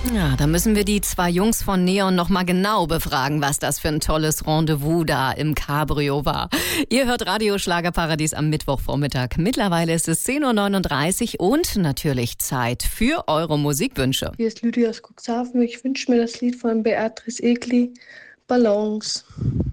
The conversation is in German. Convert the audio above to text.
Ja, da müssen wir die zwei Jungs von Neon noch mal genau befragen, was das für ein tolles Rendezvous da im Cabrio war. Ihr hört Radio Schlagerparadies am Mittwochvormittag. Mittlerweile ist es 10.39 Uhr und natürlich Zeit für eure Musikwünsche. Hier ist Lydia aus Cuxhaven. Ich wünsche mir das Lied von Beatrice Egli, Ballons.